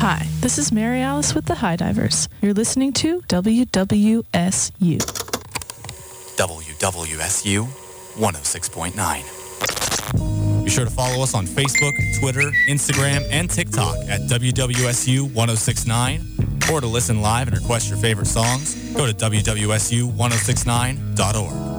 Hi, this is Mary Alice with the High Divers. You're listening to WWSU. WWSU 106.9. Be sure to follow us on Facebook, Twitter, Instagram, and TikTok at WWSU 1069. Or to listen live and request your favorite songs, go to WWSU1069.org.